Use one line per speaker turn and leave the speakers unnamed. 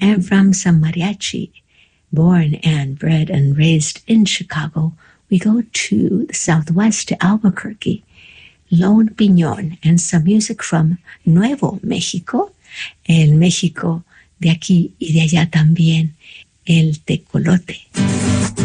And from some mariachi, born and bred and raised in Chicago, we go to the southwest to Albuquerque, Lone Piñón, and some music from Nuevo México, el México de aquí y de allá también, el tecolote.